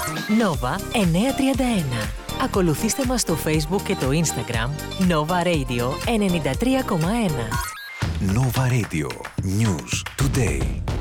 Nova 931. Ακολουθήστε μας στο Facebook και το Instagram Nova Radio 93,1. Nova Radio. News today.